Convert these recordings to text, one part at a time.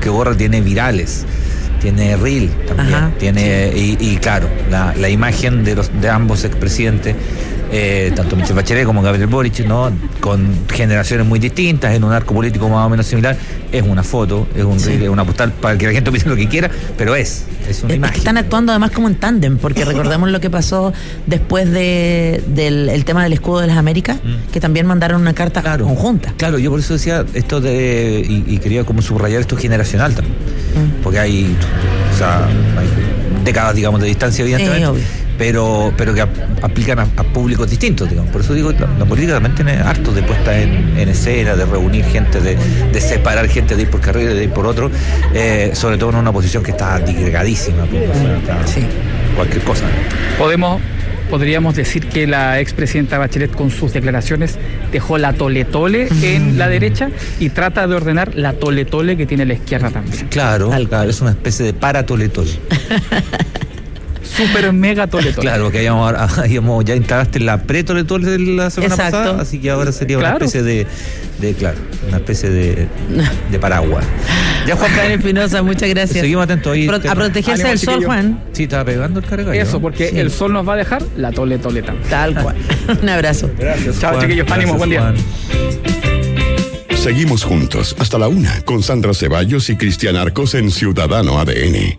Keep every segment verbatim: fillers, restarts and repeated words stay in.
que borra tiene virales, tiene reel también. Ajá, tiene sí. y, y claro, la, la imagen de los de ambos expresidentes, eh, tanto Michelle Bachelet como Gabriel Boric, ¿no? Con generaciones muy distintas, en un arco político más o menos similar, es una foto, es un sí. reel, es una postal para que la gente piense lo que quiera, pero es, es una es imagen. Están actuando además como en tándem, porque recordemos lo que pasó después de del el tema del escudo de las Américas, mm. que también mandaron una carta claro, conjunta. Claro, yo por eso decía esto de, y, y quería como subrayar esto generacional también, mm. porque hay, o sea, hay décadas, digamos, de distancia, evidentemente. Sí, pero pero que ap- aplican a, a públicos distintos, digamos. Por eso digo, la, la política también tiene harto de puesta en, en escena, de reunir gente, de, de separar gente, de ir por carril, de ir por otro, eh, sobre todo en una posición que está digregadísima, pues, o sea, está sí. cualquier cosa. Podemos, podríamos decir que la expresidenta Bachelet con sus declaraciones dejó la tole-tole mm. en la derecha y trata de ordenar la tole-tole que tiene la izquierda también. Claro, claro, es una especie de para-tole-tole. Super mega toletole. Claro, que habíamos, habíamos ya instalaste la pre-toletole de la semana Exacto. pasada, así que ahora sería claro. una especie de, de, claro, una especie de, de paraguas. Ya, Juan Carlos Espinosa, muchas gracias. Seguimos atentos ahí. Pro, a protegerse del sol, Juan. Sí, estaba pegando el cargallo. Eso, porque sí. el sol nos va a dejar la toletoleta. Tal cual. Un abrazo. Gracias. Chao, Juan. Chiquillos. Ánimo, buen día. Juan. Seguimos juntos hasta la una con Sandra Ceballos y Cristian Arcos en Ciudadano A D N.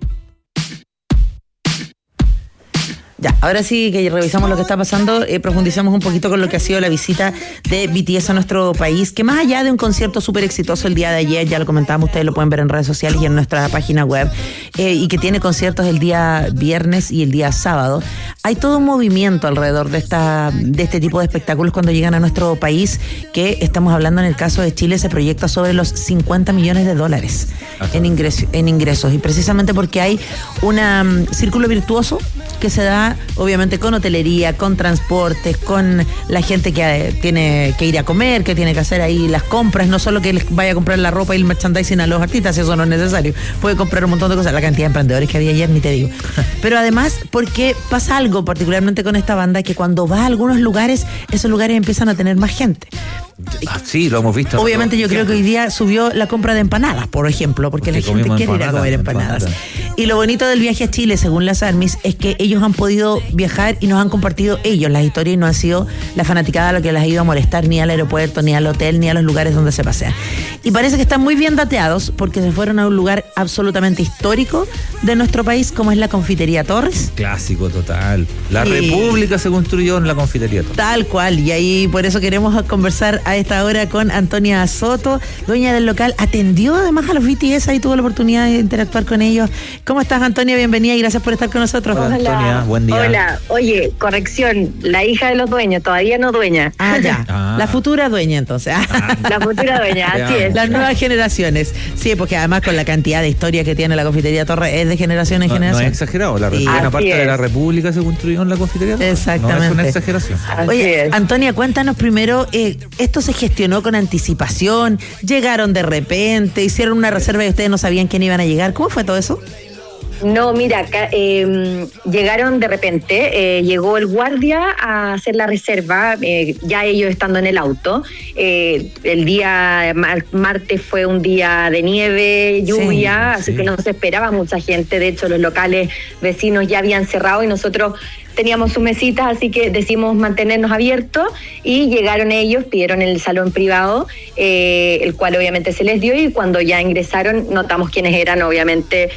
Ya, ahora sí que revisamos lo que está pasando, eh, profundizamos un poquito con lo que ha sido la visita de B T S a nuestro país, que más allá de un concierto súper exitoso el día de ayer, ya lo comentábamos, ustedes lo pueden ver en redes sociales y en nuestra página web, eh, y que tiene conciertos el día viernes y el día sábado, hay todo un movimiento alrededor de esta de este tipo de espectáculos cuando llegan a nuestro país, que estamos hablando en el caso de Chile, se proyecta sobre los cincuenta millones de dólares en, ingres, en ingresos, y precisamente porque hay un um, círculo virtuoso que se da obviamente con hotelería, con transportes, con la gente que eh, tiene que ir a comer, que tiene que hacer ahí las compras, no solo que les vaya a comprar la ropa y el merchandising a los artistas, eso no es necesario, puede comprar un montón de cosas, la cantidad de emprendedores que había ayer ni te digo, pero además porque pasa algo particularmente con esta banda, que cuando va a algunos lugares, esos lugares empiezan a tener más gente. Ah, sí, lo hemos visto. Obviamente yo creo que hoy día subió la compra de empanadas, por ejemplo, porque, porque la gente quiere empanadas, ir a comer empanadas. empanadas. Y lo bonito del viaje a Chile, según las ARMYs, es que ellos han podido viajar y nos han compartido ellos las historias, y no ha sido la fanaticada lo que les ha ido a molestar ni al aeropuerto, ni al hotel, ni a los lugares donde se pasean. Y parece que están muy bien dateados porque se fueron a un lugar absolutamente histórico de nuestro país, como es la Confitería Torres. Clásico total. La y... República se construyó en la Confitería Torres. Tal cual, y ahí por eso queremos conversar a esta hora con Antonia Soto, dueña del local. Atendió además a los B T S y tuvo la oportunidad de interactuar con ellos. ¿Cómo estás, Antonia? Bienvenida y gracias por estar con nosotros. Hola, Antonia, buen día. Hola, oye, corrección, la hija de los dueños, todavía no dueña. Ah, ya, ah. La futura dueña entonces. Ah. La futura dueña, así es. Las nuevas generaciones. Sí, porque además con la cantidad de historia que tiene la Confitería Torres, es de generación en no, generación. No es exagerado, la sí. buena parte es. de la República se construyó en la Confitería Torres. Exactamente. No es una exageración. Así Oye, es. Antonia, cuéntanos primero, eh, ¿esto se gestionó con anticipación? ¿Llegaron de repente? ¿Hicieron una reserva y ustedes no sabían quién iban a llegar? ¿Cómo fue todo eso? No, mira, acá, eh, llegaron de repente, eh, llegó el guardia a hacer la reserva, eh, ya ellos estando en el auto. Eh, el día mar- martes fue un día de nieve, lluvia, sí, así sí. que no se esperaba mucha gente. De hecho, los locales vecinos ya habían cerrado y nosotros teníamos sus mesitas, así que decidimos mantenernos abiertos, y llegaron ellos, pidieron el salón privado, eh, el cual obviamente se les dio, y cuando ya ingresaron notamos quiénes eran, obviamente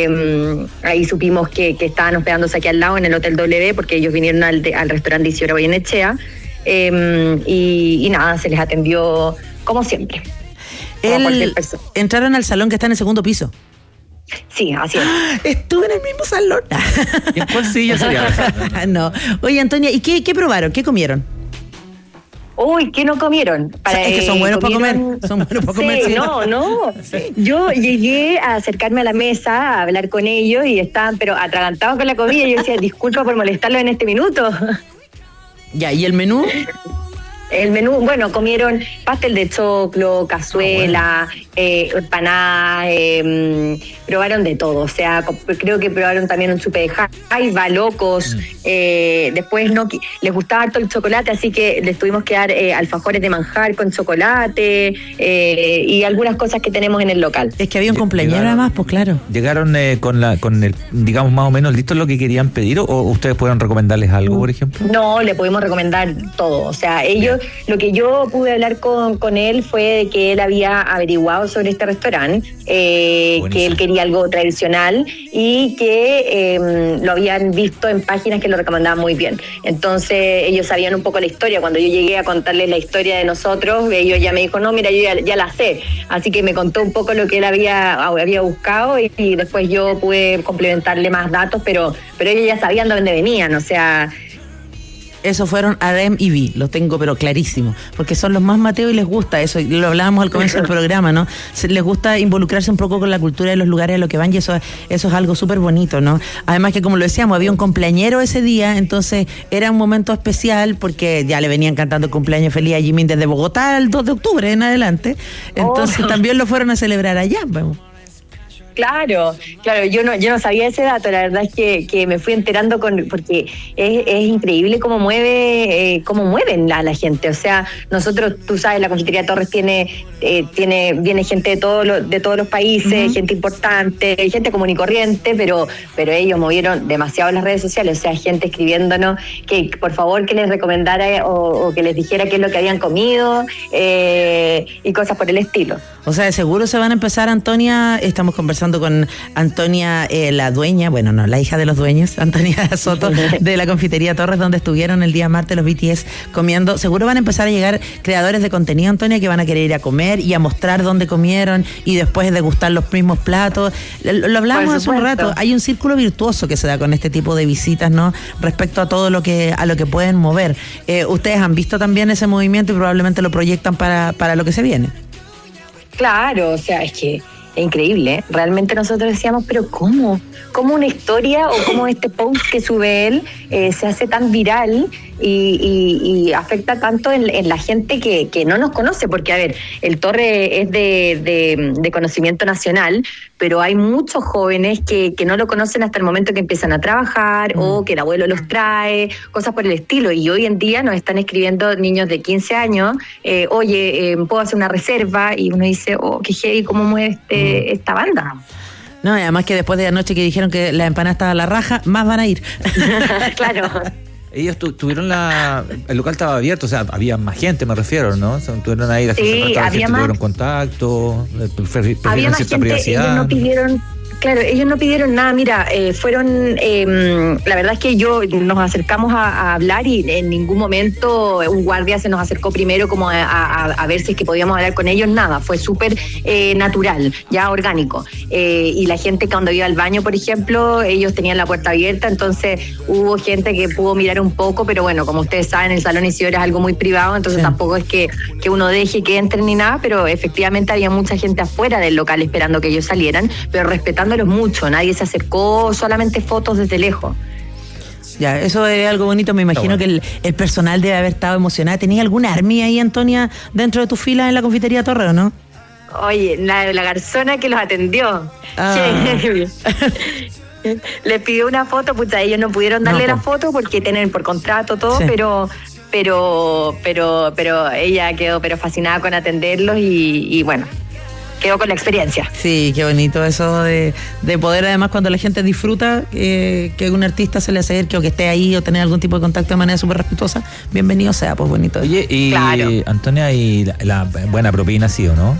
eh, ahí supimos que, que estaban hospedándose aquí al lado en el Hotel W, porque ellos vinieron al, de, al restaurante Isidora Goyenechea, eh, y, y nada, se les atendió como siempre. Como el, entraron al salón que está en el segundo piso. Sí, así es. Estuve en el mismo salón. ¿Y en cuál silla sería? No. Oye, Antonia, ¿y qué, qué probaron? ¿Qué comieron? Uy, ¿qué no comieron? Para, es que son buenos para comer. Son buenos para comer. Sí, no, no. Sí. Yo llegué a acercarme a la mesa, a hablar con ellos, y estaban pero atragantados con la comida, y yo decía, disculpa por molestarlos en este minuto. Ya, ¿y el menú? El menú, bueno, comieron pastel de choclo, cazuela, oh, bueno. eh, empanada, eh, probaron de todo. O sea, creo que probaron también un chupe de jaiba, locos. Mm. Eh, después no les gustaba harto el chocolate, así que les tuvimos que dar eh, alfajores de manjar con chocolate eh, y algunas cosas que tenemos en el local. Es que había un cumpleañero además, pues claro. ¿Llegaron eh, con la con el, digamos, más o menos listo lo que querían pedir o ustedes pudieron recomendarles algo, por ejemplo? No, le pudimos recomendar todo. O sea, ellos, lo que yo pude hablar con, con él fue de que él había averiguado sobre este restaurante, eh, que él quería algo tradicional y que eh, lo habían visto en páginas que lo recomendaban muy bien. Entonces ellos sabían un poco la historia. Cuando yo llegué a contarles la historia de nosotros, ellos ya me dijo, no, mira, yo ya, ya la sé. Así que me contó un poco lo que él había, había buscado y, y después yo pude complementarle más datos, pero, pero ellos ya sabían de dónde venían, o sea... Esos fueron Adem y Vi, los tengo pero clarísimo, porque son los más mateos y les gusta eso, lo hablábamos al comienzo del programa, ¿no? Se, les gusta involucrarse un poco con la cultura de los lugares a los que van y eso, eso es algo súper bonito, ¿no? Además que como lo decíamos, había un cumpleañero ese día, entonces era un momento especial porque ya le venían cantando cumpleaños feliz a Jimin desde Bogotá el dos de octubre en adelante, entonces oh. también lo fueron a celebrar allá, vamos. Claro, claro, yo no, yo no sabía ese dato, la verdad es que, que me fui enterando con, porque es, es increíble cómo mueve, eh, cómo mueven a la gente. O sea, nosotros, tú sabes, la Confitería Torres tiene, eh, tiene, viene gente de todos los, de todos los países, uh-huh. gente importante, gente común y corriente, pero, pero ellos movieron demasiado las redes sociales, o sea, gente escribiéndonos que por favor que les recomendara o, o que les dijera qué es lo que habían comido eh, y cosas por el estilo. O sea, de seguro se van a empezar, Antonia, estamos conversando con Antonia, eh, la dueña, bueno, no, la hija de los dueños, Antonia Soto, de la Confitería Torres, donde estuvieron el día martes los B T S comiendo. Seguro van a empezar a llegar creadores de contenido, Antonia, que van a querer ir a comer y a mostrar dónde comieron y después degustar los mismos platos. Lo, lo hablábamos hace un rato, hay un círculo virtuoso que se da con este tipo de visitas, ¿no? Respecto a todo lo que a lo que pueden mover. Eh, ustedes han visto también ese movimiento y probablemente lo proyectan para, para lo que se viene. Claro, o sea, es que es increíble, ¿eh? Realmente nosotros decíamos, pero ¿cómo? ¿Cómo una historia o cómo este post que sube él eh, se hace tan viral y, y, y afecta tanto en, en la gente que, que no nos conoce? Porque, a ver, el Torre es de, de, de conocimiento nacional, pero hay muchos jóvenes que, que no lo conocen hasta el momento que empiezan a trabajar mm. o que el abuelo los trae, cosas por el estilo. Y hoy en día nos están escribiendo niños de quince años, eh, oye, eh, ¿puedo hacer una reserva? Y uno dice, oh, qué heavy, ¿cómo mueve este, mm. esta banda? No, y además que después de anoche que dijeron que la empanada estaba a la raja, más van a ir. Claro. Ellos tu, tuvieron la... El local estaba abierto, o sea, había más gente, me refiero, ¿no? O sea, tuvieron ahí, la sí, gente, había gente más, tuvieron contacto, prefirieron había más cierta gente, privacidad. Ellos no pidieron... Claro, ellos no pidieron nada, mira, eh, fueron, eh, la verdad es que yo nos acercamos a, a hablar y en ningún momento un guardia se nos acercó primero como a, a, a ver si es que podíamos hablar con ellos, nada, fue súper eh, natural, ya orgánico. Eh, y la gente cuando iba al baño, por ejemplo, ellos tenían la puerta abierta, entonces hubo gente que pudo mirar un poco, pero bueno, como ustedes saben, el Salón Isidora es algo muy privado, entonces sí. tampoco es que, que uno deje que entren ni nada, pero efectivamente había mucha gente afuera del local esperando que ellos salieran, pero respetando mucho, nadie se acercó, solamente fotos desde lejos. Ya, eso es algo bonito, me imagino bueno. que el, el personal debe haber estado emocionado. ¿Tenías alguna armía ahí, Antonia, dentro de tu fila en la Confitería Torre o no? Oye, la, la garzona que los atendió. Ah. Les pidió una foto, pucha, ellos no pudieron darle no, la foto porque tienen por contrato todo, sí. pero... pero pero pero ella quedó pero fascinada con atenderlos y, y bueno, quedó con la experiencia. Sí, qué bonito eso de, de poder, además, cuando la gente disfruta eh, que un artista se le acerque o que esté ahí o tener algún tipo de contacto de manera súper respetuosa, bienvenido sea, pues bonito. Oye, y claro. Antonia, ¿y la, la buena propina sí o no?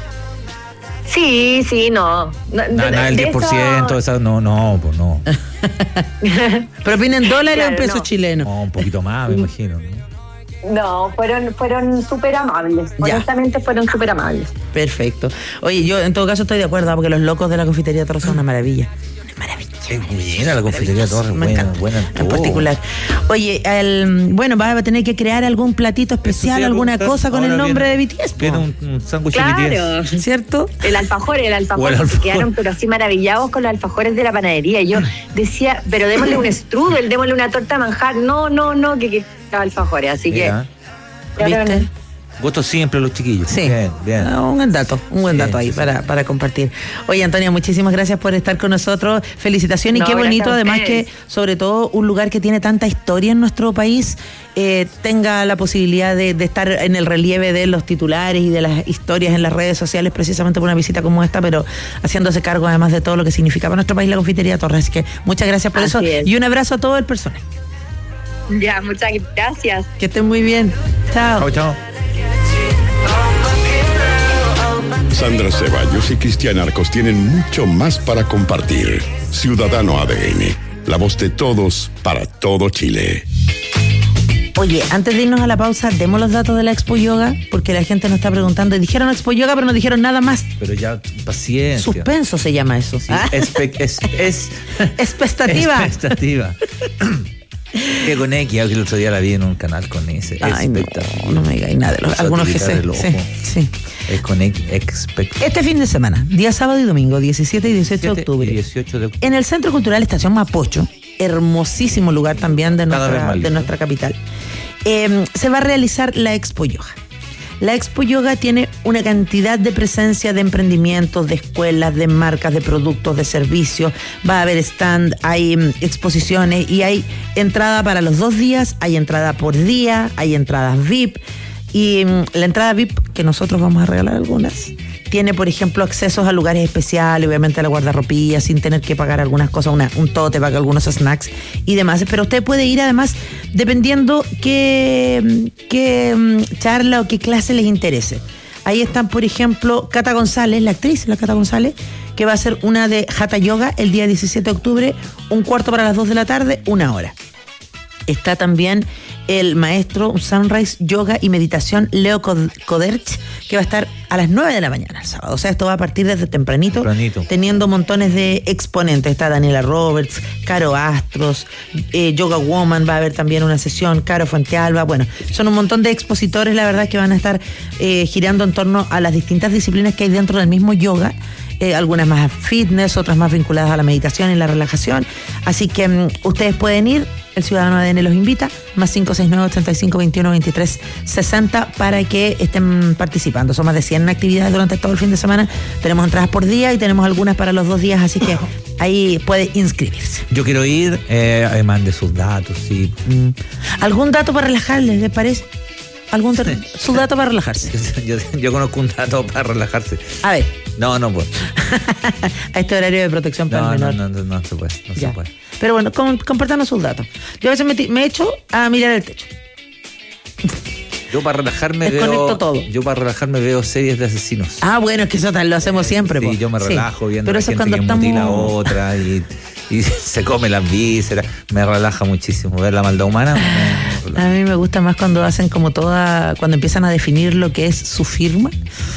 Sí, sí, no. no nada, nada, el diez por ciento, eso... esa, no, no, pues no. ¿Propina en dólares claro, o en pesos no. chilenos? No, un poquito más, me imagino, ¿no? No, fueron fueron súper amables. Ya. Honestamente fueron súper amables. Perfecto. Oye, yo en todo caso estoy de acuerdo porque los locos de la Confitería Torres son una maravilla. Una maravilla. Es buena la Confitería Torres, buena, buena en, en particular. Oye, el, bueno, vas a tener que crear algún platito especial, alguna cosa con el nombre viene, de B T S. Viene un, un sándwich claro. de B T S. ¿Cierto? El alfajor, el alfajor. El alfajor. Se quedaron pero así maravillados con los alfajores de la panadería. Y yo decía, pero démosle un strudel, démosle una torta de manjar. No, no, no, que que alfajores. Así Mira. que... ¿Viste? Gusto siempre los chiquillos. Sí. Bien, bien. Un buen dato, un buen Sí, dato ahí sí, sí. para, para compartir. Oye, Antonia, muchísimas gracias por estar con nosotros. Felicitaciones No, y qué bonito gracias a además que, ustedes. sobre todo, un lugar que tiene tanta historia en nuestro país eh, tenga la posibilidad de, de estar en el relieve de los titulares y de las historias en las redes sociales, precisamente por una visita como esta, pero haciéndose cargo además de todo lo que significa para nuestro país la confitería Torres. Así que muchas gracias por Así eso es. y un abrazo a todo el personal. Ya, muchas gracias. Que estén muy bien. Chao. Chao, chao. Sandra Ceballos y Cristian Arcos tienen mucho más para compartir. Ciudadano A D N, la voz de todos para todo Chile. Oye, antes de irnos a la pausa, demos los datos de la Expo Yoga, porque la gente nos está preguntando. Y dijeron Expo Yoga, pero no dijeron nada más. Pero ya, paciencia. Suspenso se llama eso. Sí, ¿Ah? espe- es, es, Expectativa. Expectativa. Que con X, que el otro día la vi en un canal con ese. Ay, no, Expectativa. no me digáis nada de los, Usa algunos que utilizar sé. el ojo. Sí, sí. Es con X, expectativa. Este fin de semana, día sábado y domingo, diecisiete y dieciocho de octubre, Y dieciocho de octubre. en el Centro Cultural Estación Mapocho, hermosísimo lugar también de Cada vez nuestra, más de lindo. nuestra capital, eh, se va a realizar la Expo Yoga. La Expo Yoga tiene una cantidad de presencia de emprendimientos, de escuelas, de marcas, de productos, de servicios. Va a haber stand, hay mm, exposiciones y hay entrada para los dos días, hay entrada por día, hay entradas V I P. Y mm, la entrada V I P, que nosotros vamos a regalar algunas, tiene, por ejemplo, accesos a lugares especiales, obviamente a la guardarropía, sin tener que pagar algunas cosas, una, un tote para algunos snacks y demás. Pero usted puede ir además dependiendo qué, qué mm, charla o qué clase les interese. Ahí están, por ejemplo, Cata González, la actriz, la Cata González, que va a hacer una de Hatha Yoga el día diecisiete de octubre, un cuarto para las dos de la tarde, una hora. Está también el maestro Sunrise Yoga y Meditación Leo Koderch, que va a estar a las nueve de la mañana el sábado. O sea, esto va a partir desde tempranito, Tempranito. teniendo montones de exponentes. Está Daniela Roberts, Caro Astros, eh, Yoga Woman, va a haber también una sesión, Caro Fuentealba. Bueno, son un montón de expositores, la verdad, que van a estar eh, girando en torno a las distintas disciplinas que hay dentro del mismo yoga. Eh, algunas más fitness, otras más vinculadas a la meditación y la relajación. Así que um, ustedes pueden ir, el Ciudadano A D N los invita, más cinco seis nueve, ochenta y cinco, veintiuno, veintitrés, sesenta, para que estén participando. Son más de cien actividades durante todo el fin de semana. Tenemos entradas por día y tenemos algunas para los dos días, así que ahí puede inscribirse. Yo quiero ir, eh, mande sus datos, sí. Mm. ¿Algún dato para relajarles, les parece? ¿Algún ter- su dato para relajarse? Yo, yo conozco un dato para relajarse. A ver, No, no puedo. a este horario de protección para No, el no, menor. no, no, no se puede. No Ya. se puede. Pero bueno, com- compartanos sus datos. Yo a veces me, ti- me echo a mirar el techo. Yo para relajarme Desconecto veo. todo. Yo para relajarme veo series de asesinos. Ah, bueno, es que eso tal- lo hacemos siempre. Sí, po. yo me Sí. relajo viendo Pero a la eso es gente cuando que mutila a estamos... otra y, y se come las vísceras. Me relaja muchísimo. Ver la maldad humana me, me relaja. A mí me gusta más cuando hacen como toda... Cuando empiezan a definir lo que es su firma.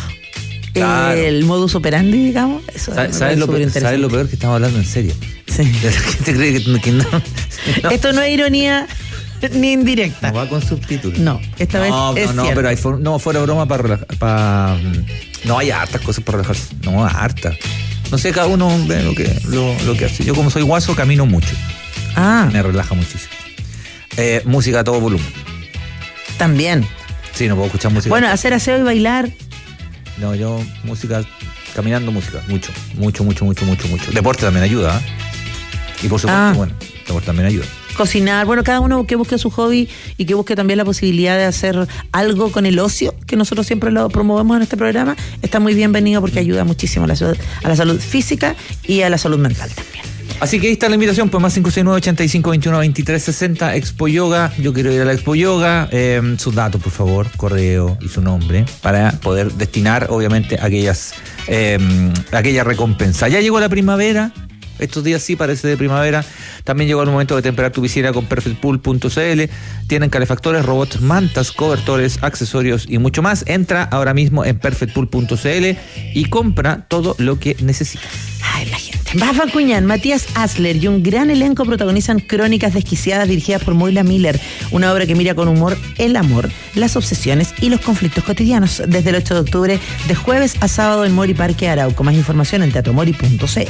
Claro. El modus operandi, digamos. Eso ¿Sabes, me sabes lo, parece peor- ¿Sabes lo superinteresante. peor? Que estamos hablando en serio. Sí. La gente cree que, que no, no, Esto no es ironía ni indirecta. no va con subtítulos. No, esta vez no, es no, no, cierto. pero hay for- no, fuera broma para relajar. Para, no, hay hartas cosas para relajarse. No, hartas. No sé, cada uno ve lo que, lo, lo que hace. Yo, como soy guaso, camino mucho. Ah, Me relaja muchísimo. Eh, música a todo volumen. también. Sí, no puedo escuchar música. Bueno, hacer aseo y bailar. No, yo, música, caminando música. Mucho, mucho, mucho, mucho, mucho, mucho. Deporte también ayuda, ¿eh? Y por supuesto, Ah. bueno, deporte también ayuda. Cocinar, bueno, cada uno que busque su hobby y que busque también la posibilidad de hacer algo con el ocio, que nosotros siempre lo promovemos en este programa, está muy bienvenido porque ayuda muchísimo a la, salud- a la salud física y a la salud mental también. Así que ahí está la invitación, pues más cinco seis nueve, ochenta y cinco, veintiuno, veintitrés, sesenta, Expo Yoga. Yo quiero ir a la Expo Yoga. Eh, sus datos, por favor, correo y su nombre, para poder destinar, obviamente, aquellas, eh, aquella recompensa. Ya llegó la primavera. Estos días sí parece de primavera. También llegó el momento de temperar tu piscina con perfect pool punto c l. Tienen calefactores, robots, mantas, cobertores, accesorios y mucho más. Entra ahora mismo en perfect pool punto c l y compra todo lo que necesitas. Ay, la gente. Bafa Cuñán, Matías Asler y un gran elenco protagonizan Crónicas Desquiciadas, dirigidas por Moira Miller, una obra que mira con humor el amor, las obsesiones y los conflictos cotidianos. Desde el ocho de octubre, de jueves a sábado en Mori Parque Arauco. Más información en teatro mori punto c l.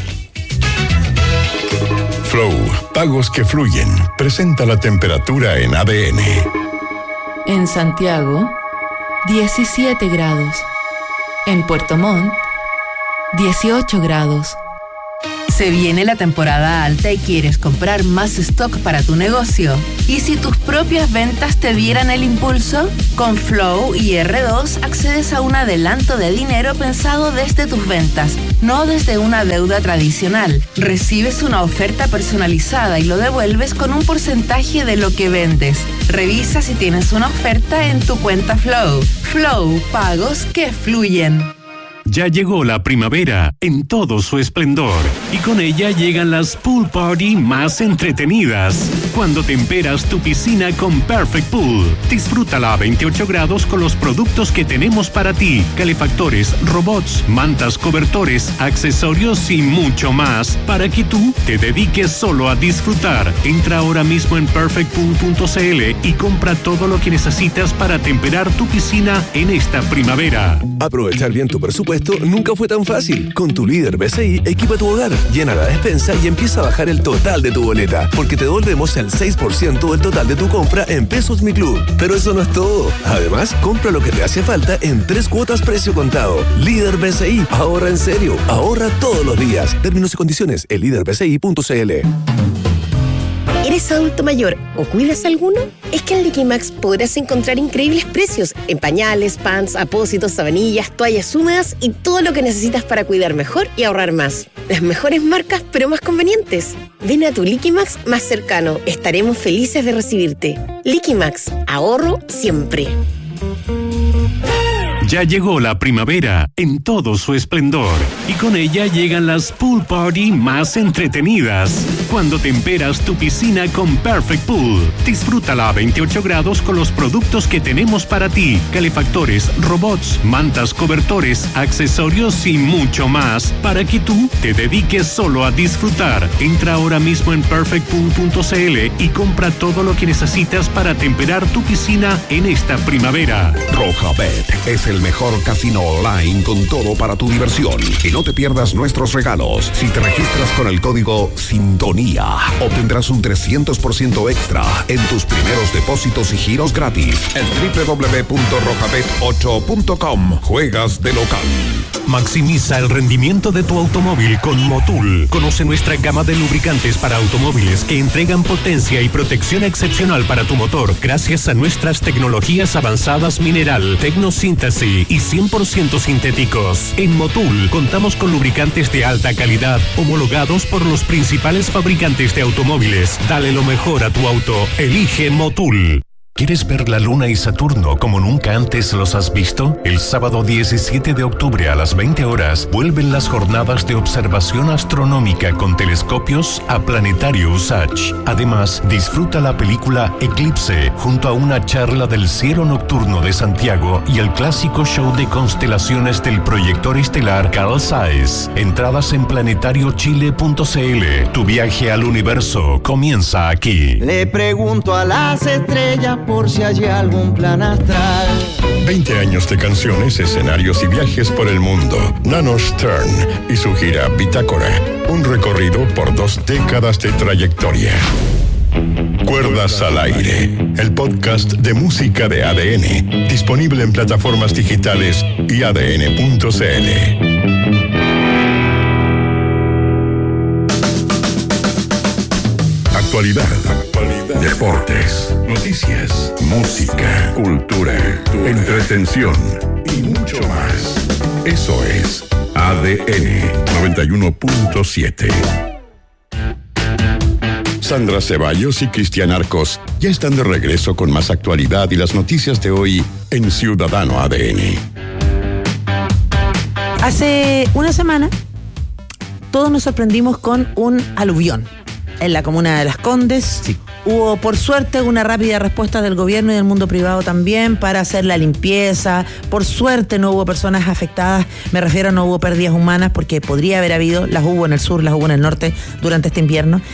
Flow, pagos que fluyen. Presenta la temperatura en A D N. En Santiago, diecisiete grados. En Puerto Montt, dieciocho grados. Se viene la temporada alta y quieres comprar más stock para tu negocio. ¿Y si tus propias ventas te dieran el impulso? Con Flow y erre dos accedes a un adelanto de dinero pensado desde tus ventas, no desde una deuda tradicional. Recibes una oferta personalizada y lo devuelves con un porcentaje de lo que vendes. Revisa si tienes una oferta en tu cuenta Flow. Flow, pagos que fluyen. Ya llegó la primavera en todo su esplendor y con ella llegan las pool party más entretenidas. Cuando temperas tu piscina con Perfect Pool, disfrútala a veintiocho grados con los productos que tenemos para ti: calefactores, robots, mantas, cobertores, accesorios y mucho más, para que tú te dediques solo a disfrutar. Entra ahora mismo en perfect pool punto c l y compra todo lo que necesitas para temperar tu piscina en esta primavera. Aprovechar bien tu presupuesto nunca fue tan fácil. Con tu líder B C I, equipa tu hogar, llena la despensa y empieza a bajar el total de tu boleta, porque te devolvemos el seis por ciento del total de tu compra en Pesos Mi Club. Pero eso no es todo. Además, compra lo que te hace falta en tres cuotas precio contado. Líder B C I, ahorra en serio, ahorra todos los días. Términos y condiciones en líder b c i punto c l. ¿Eres adulto mayor o cuidas a alguno? Es que en Liquimax podrás encontrar increíbles precios en pañales, pants, apósitos, sabanillas, toallas húmedas y todo lo que necesitas para cuidar mejor y ahorrar más. Las mejores marcas, pero más convenientes. Ven a tu Liquimax más cercano. Estaremos felices de recibirte. Liquimax, ahorro siempre. Ya llegó la primavera en todo su esplendor y con ella llegan las pool party más entretenidas. Cuando temperas tu piscina con Perfect Pool, disfrútala a veintiocho grados con los productos que tenemos para ti: calefactores, robots, mantas, cobertores, accesorios y mucho más, para que tú te dediques solo a disfrutar. Entra ahora mismo en perfect pool punto c l y compra todo lo que necesitas para temperar tu piscina en esta primavera. Rojabet es el mejor casino online con todo para tu diversión. Y no te pierdas nuestros regalos. Si te registras con el código Sintonía, obtendrás un trescientos por ciento extra en tus primeros depósitos y giros gratis en doble u doble u doble u punto rojabet ocho punto com. Juegas de local. Maximiza el rendimiento de tu automóvil con Motul. Conoce nuestra gama de lubricantes para automóviles que entregan potencia y protección excepcional para tu motor gracias a nuestras tecnologías avanzadas mineral, tecnosíntesis y cien por ciento sintéticos. En Motul contamos con lubricantes de alta calidad homologados por los principales fabricantes de automóviles. Dale lo mejor a tu auto. Elige Motul. ¿Quieres ver la Luna y Saturno como nunca antes los has visto? El sábado diecisiete de octubre a las veinte horas vuelven las jornadas de observación astronómica con telescopios a Planetario Usach. Además, disfruta la película Eclipse junto a una charla del cielo nocturno de Santiago y el clásico show de constelaciones del proyector estelar Carl Zeiss. Entradas en planetario chile punto c l. Tu viaje al universo comienza aquí. Le pregunto a las estrellas por si hay algún plan astral. veinte años de canciones, escenarios y viajes por el mundo. Nano Stern y su gira Bitácora. Un recorrido por dos décadas de trayectoria. Cuerdas al aire. El podcast de música de A D N. Disponible en plataformas digitales y a d n punto c l. Actualidad, actualidad, deportes, noticias, música, cultura, entretención y mucho más. Eso es A D N noventa y uno punto siete. Sandra Ceballos y Cristian Arcos ya están de regreso con más actualidad y las noticias de hoy en Ciudadano A D N. Hace una semana todos nos sorprendimos con un aluvión en la comuna de Las Condes. Sí. Hubo, por suerte, una rápida respuesta del gobierno y del mundo privado también para hacer la limpieza. Por suerte no hubo personas afectadas, me refiero a no hubo pérdidas humanas, porque podría haber habido, las hubo en el sur, las hubo en el norte durante este invierno.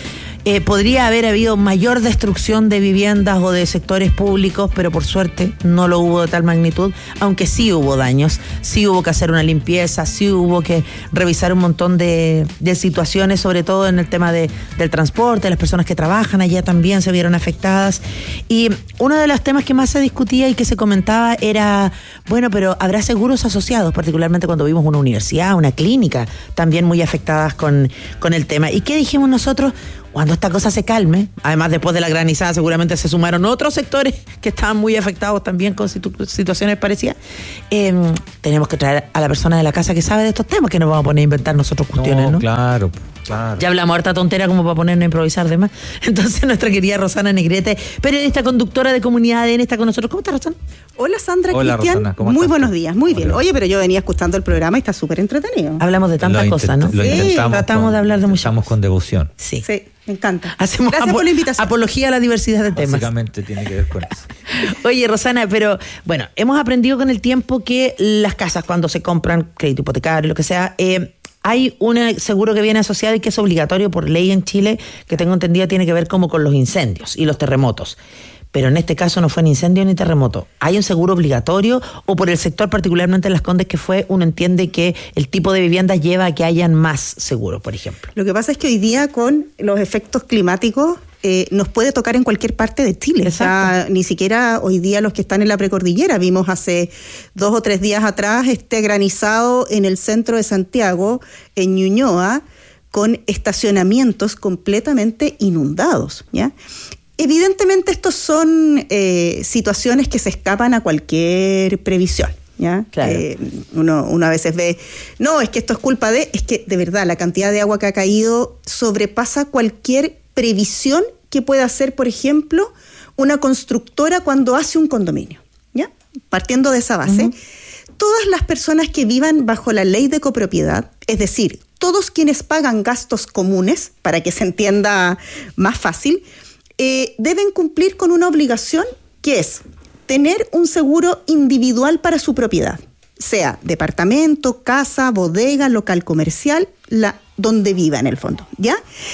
Eh, podría haber habido mayor destrucción de viviendas o de sectores públicos, pero por suerte no lo hubo de tal magnitud, aunque sí hubo daños, sí hubo que hacer una limpieza, sí hubo que revisar un montón de, de situaciones, sobre todo en el tema de, del transporte, las personas que trabajan allá también se vieron afectadas. Y uno de los temas que más se discutía y que se comentaba era, bueno, pero ¿habrá seguros asociados? Particularmente cuando vimos una universidad, una clínica, también muy afectadas con, con el tema. ¿Y qué dijimos nosotros? Cuando esta cosa se calme, además después de la granizada seguramente se sumaron otros sectores que estaban muy afectados también con situ- situaciones parecidas, eh, tenemos que traer a la persona de la casa que sabe de estos temas, que nos vamos a poner a inventar nosotros cuestiones, ¿no? No, claro, claro. Ya hablamos harta tontera como para ponernos a improvisar de más. Entonces nuestra querida Rosana Negrete, periodista conductora de Comunidad A D N, está con nosotros. ¿Cómo estás, Rosana? Hola, Sandra. Hola, Cristian. Rosana, ¿cómo Muy estás? buenos días, muy bien. Hola. Oye, pero yo venía escuchando el programa y está súper entretenido. Hablamos de tantas Lo cosas, intent- ¿no? Lo Sí, intentamos tratamos con, de hablar de muchas Estamos con devoción. Sí. Sí, me encanta. Hacemos Gracias apo- por la invitación. apología a la diversidad de temas. Básicamente tiene que ver con eso. Oye, Rosana, pero bueno, hemos aprendido con el tiempo que las casas, cuando se compran, crédito hipotecario, lo que sea, eh, hay un seguro que viene asociado y que es obligatorio por ley en Chile, que tengo entendido tiene que ver como con los incendios y los terremotos. Pero en este caso no fue ni incendio ni terremoto. ¿Hay un seguro obligatorio o por el sector, particularmente en Las Condes, que fue, uno entiende que el tipo de vivienda lleva a que hayan más seguros, por ejemplo? Lo que pasa es que hoy día con los efectos climáticos eh, nos puede tocar en cualquier parte de Chile. Exacto. O sea, ni siquiera hoy día los que están en la precordillera. Vimos hace dos o tres días atrás este granizado en el centro de Santiago, en Ñuñoa, con estacionamientos completamente inundados, ¿ya? Evidentemente estos son eh, situaciones que se escapan a cualquier previsión, ¿ya? Claro. Eh, uno, uno a veces ve, no, es que esto es culpa de, es que de verdad la cantidad de agua que ha caído sobrepasa cualquier previsión que pueda hacer, por ejemplo, una constructora cuando hace un condominio, ¿ya? Partiendo de esa base, uh-huh. Todas las personas que vivan bajo la ley de copropiedad, es decir, todos quienes pagan gastos comunes, para que se entienda más fácil, Eh, deben cumplir con una obligación que es tener un seguro individual para su propiedad, sea departamento, casa, bodega, local comercial, la, donde viva en el fondo, ¿ya?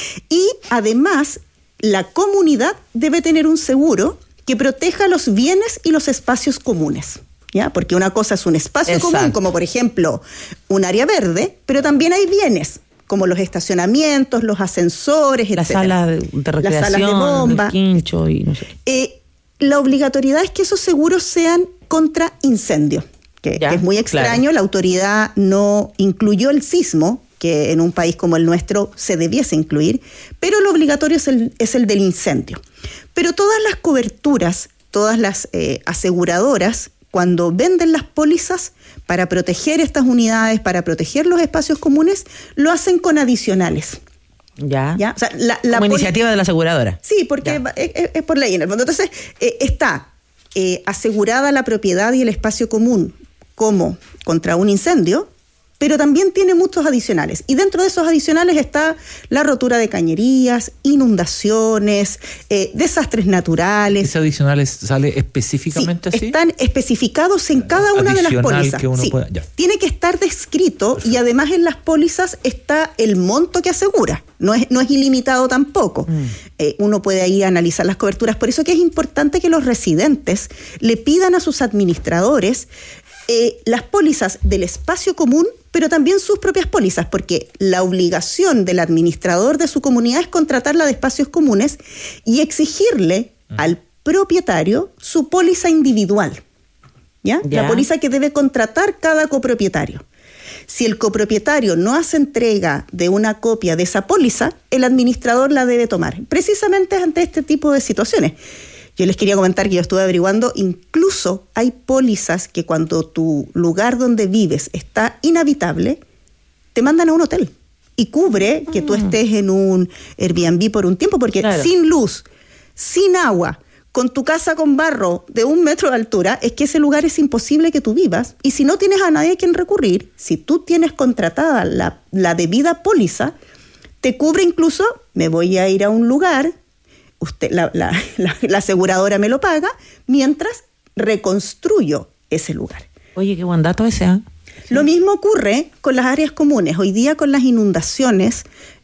Y además, la comunidad debe tener un seguro que proteja los bienes y los espacios comunes, ¿ya? Porque una cosa es un espacio Exacto. común, como por ejemplo un área verde, pero también hay bienes como los estacionamientos, los ascensores, la etcétera. sala de, de recreación, las salas de bomba. el quincho y no sé. Eh, la obligatoriedad es que esos seguros sean contra incendio, que, Ya, que es muy extraño. claro. La autoridad no incluyó el sismo, que en un país como el nuestro se debiese incluir, pero lo obligatorio es el, es el del incendio. Pero todas las coberturas, todas las eh, aseguradoras, cuando venden las pólizas para proteger estas unidades, para proteger los espacios comunes, lo hacen con adicionales. Ya. ¿Ya? O sea, la, la Como poli- iniciativa de la aseguradora. Sí, porque es, es- es por ley en el fondo. Entonces, eh, está eh, asegurada la propiedad y el espacio común como contra un incendio, pero también tiene muchos adicionales. Y dentro de esos adicionales está la rotura de cañerías, inundaciones, eh, desastres naturales. ¿Ese adicional sale específicamente Sí, así? están especificados en cada una de las Adicional pólizas. que uno Sí, pueda- ya. tiene que estar descrito. Perfecto. Y además en las pólizas está el monto que asegura. No es, no es ilimitado tampoco. Mm. Eh, uno puede ir a analizar las coberturas. Por eso que es importante que los residentes le pidan a sus administradores eh, las pólizas del espacio común, pero también sus propias pólizas, porque la obligación del administrador de su comunidad es contratarla de espacios comunes y exigirle mm. al propietario su póliza individual, ¿ya? ¿ya? La póliza que debe contratar cada copropietario. Si el copropietario no hace entrega de una copia de esa póliza, el administrador la debe tomar, precisamente ante este tipo de situaciones. Yo les quería comentar que yo estuve averiguando, incluso hay pólizas que cuando tu lugar donde vives está inhabitable, te mandan a un hotel y cubre que tú estés en un Airbnb por un tiempo, porque claro. sin luz, sin agua, con tu casa con barro de un metro de altura, es que ese lugar es imposible que tú vivas. Y si no tienes a nadie a quien recurrir, si tú tienes contratada la, la debida póliza, te cubre incluso, me voy a ir a un lugar, usted, la, la, la, la aseguradora me lo paga, mientras reconstruyo ese lugar. Oye, qué buen dato ese, ¿eh? Lo mismo ocurre con las áreas comunes. Hoy día con las inundaciones,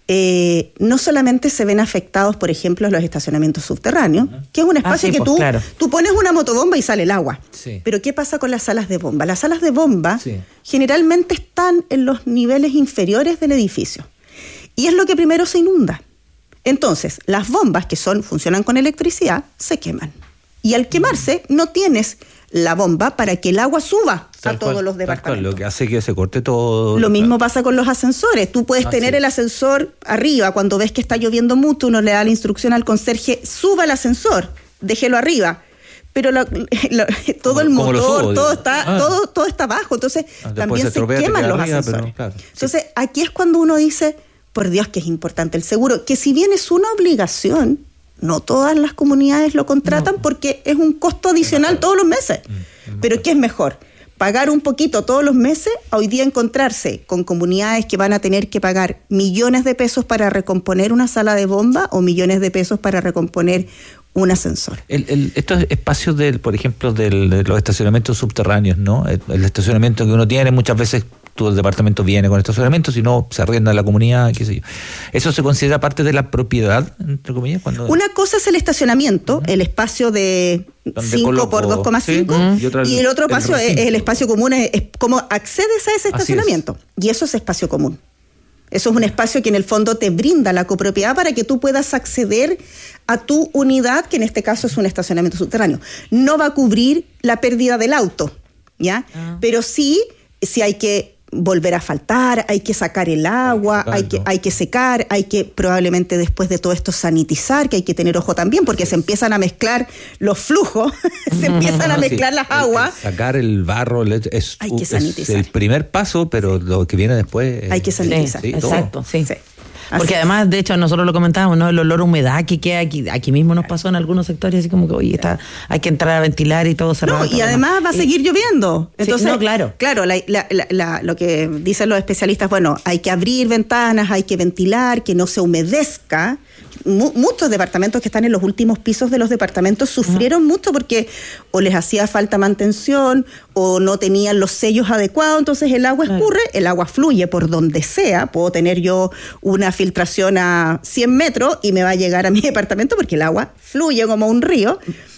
eh, no solamente se ven afectados, por ejemplo, los estacionamientos subterráneos, que es un espacio ah, sí, que pues, tú, claro. tú pones una motobomba y sale el agua. Sí. Pero ¿qué pasa con las salas de bomba? Las salas de bomba sí. generalmente están en los niveles inferiores del edificio. Y es lo que primero se inunda. Entonces, las bombas que son funcionan con electricidad se queman. Y al quemarse, no tienes la bomba para que el agua suba tal a todos cual, los departamentos. Lo que hace que se corte todo. Lo mismo pasa con los ascensores. Tú puedes ah, tener sí. el ascensor arriba. Cuando ves que está lloviendo mucho, uno le da la instrucción al conserje, suba el ascensor, déjelo arriba. Pero lo, lo, todo como, el motor, subo, todo está ah. todo, todo está abajo. Entonces, ah, también se, se queman los arriba, ascensores. Pero, claro, Entonces, sí. aquí es cuando uno dice, por Dios que es importante el seguro, que si bien es una obligación, no todas las comunidades lo contratan no. porque es un costo adicional todos los meses. Pero ¿qué es mejor? Pagar un poquito todos los meses, hoy día encontrarse con comunidades que van a tener que pagar millones de pesos para recomponer una sala de bomba o millones de pesos para recomponer un ascensor. El, el, estos espacios, del, por ejemplo, del, de los estacionamientos subterráneos, ¿no? El, el estacionamiento que uno tiene, muchas veces todo el departamento viene con estacionamiento, si no se arrienda a la comunidad, qué sé yo. ¿Eso se considera parte de la propiedad, entre comillas? Cuando... Una cosa es el estacionamiento, uh-huh. el espacio de cinco por dos coma cinco, ¿sí? uh-huh. y, otra, y el otro espacio es, es el espacio común, es, es cómo accedes a ese estacionamiento. Y eso es espacio común. Eso es un espacio que en el fondo te brinda la copropiedad para que tú puedas acceder a tu unidad, que en este caso es un estacionamiento subterráneo. No va a cubrir la pérdida del auto, ¿ya? Ah. Pero sí, sí hay que volver a faltar, hay que sacar el agua, hay que, hay que secar, hay que probablemente después de todo esto sanitizar, que hay que tener ojo también, porque se empiezan a mezclar los flujos, se empiezan a mezclar sí. las aguas. Sacar el barro es, hay que sanitizar. Es el primer paso, pero lo que viene después... Hay que sanitizar. Sí, exacto, sí. sí. Porque además, de hecho, nosotros lo comentábamos, ¿no? El olor a humedad que queda aquí, aquí mismo nos pasó en algunos sectores, así como que, oye, está, hay que entrar a ventilar y todo cerrado. No, y además demás. va a seguir y, lloviendo. Entonces, sí, no, claro. Claro, la, la, la, la, lo que dicen los especialistas, bueno, hay que abrir ventanas, hay que ventilar, que no se humedezca. M- muchos departamentos que están en los últimos pisos de los departamentos sufrieron uh-huh. mucho porque o les hacía falta mantención o no tenían los sellos adecuados, entonces el agua escurre, uh-huh. el agua fluye por donde sea. Puedo tener yo una filtración a cien metros y me va a llegar a mi departamento porque el agua fluye como un río.